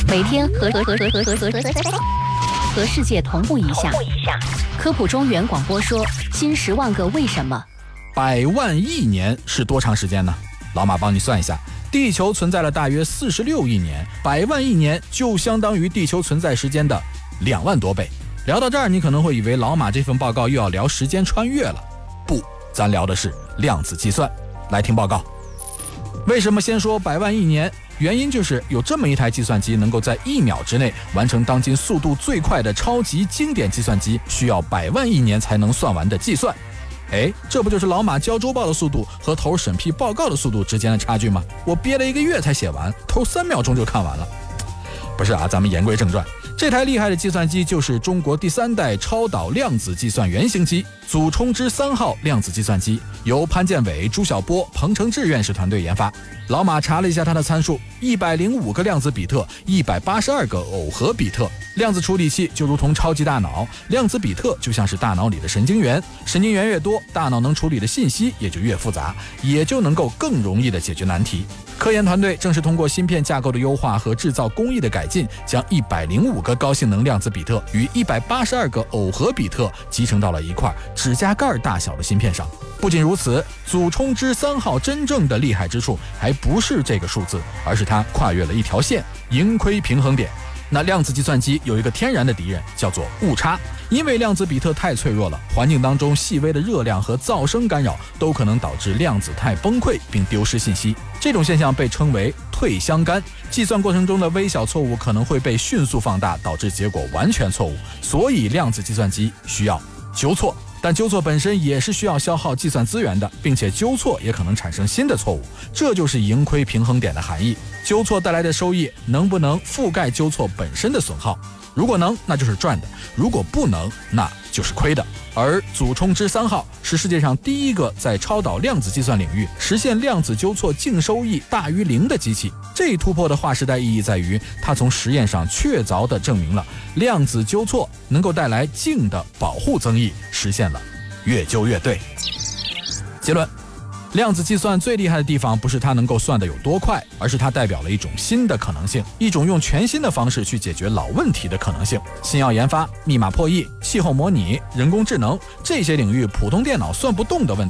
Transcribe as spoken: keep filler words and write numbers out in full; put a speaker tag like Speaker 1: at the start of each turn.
Speaker 1: 每天和和和和和和和和世界同步一下。科普中原广播说：新十万个为什么。
Speaker 2: 百万亿年是多长时间呢？老马帮你算一下，地球存在了大约四十六亿年，百万亿年就相当于地球存在时间的两万多倍。聊到这儿，你可能会以为老马这份报告又要聊时间穿越了。不，咱聊的是量子计算。来听报告。为什么先说百万亿年？原因就是有这么一台计算机能够在一秒之内完成当今速度最快的超级经典计算机需要百万亿年才能算完的计算。哎，这不就是老马交周报的速度和头审批报告的速度之间的差距吗？我憋了一个月才写完，头三秒钟就看完了。不是啊，咱们言归正传，这台厉害的计算机就是中国第三代超导量子计算原型机祖冲之三号量子计算机，由潘建伟、朱晓波、彭承志院士团队研发。老马查了一下它的参数，一百零五个量子比特，一百八十二个耦合比特。量子处理器就如同超级大脑，量子比特就像是大脑里的神经元，神经元越多，大脑能处理的信息也就越复杂，也就能够更容易的解决难题。科研团队正是通过芯片架构的优化和制造工艺的改进，将一百零五个高性能量子比特与一百八十二个耦合比特集成到了一块指甲盖大小的芯片上。不仅如此，祖冲之三号真正的厉害之处还不是这个数字，而是它跨越了一条线——盈亏平衡点。那量子计算机有一个天然的敌人，叫做误差。因为量子比特太脆弱了，环境当中细微的热量和噪声干扰都可能导致量子态崩溃并丢失信息。这种现象被称为退相干。计算过程中的微小错误可能会被迅速放大，导致结果完全错误。所以量子计算机需要纠错。但纠错本身也是需要消耗计算资源的，并且纠错也可能产生新的错误，这就是盈亏平衡点的含义。纠错带来的收益能不能覆盖纠错本身的损耗？如果能，那就是赚的；如果不能，那就是亏的。而祖冲之三号是世界上第一个在超导量子计算领域实现量子纠错净收益大于零的机器。这一突破的划时代意义在于，它从实验上确凿地证明了量子纠错能够带来净的保护增益，实现了越纠越对。结论：量子计算最厉害的地方不是它能够算得有多快，而是它代表了一种新的可能性，一种用全新的方式去解决老问题的可能性。新药研发、密码破译、气候模拟、人工智能，这些领域普通电脑算不动的问题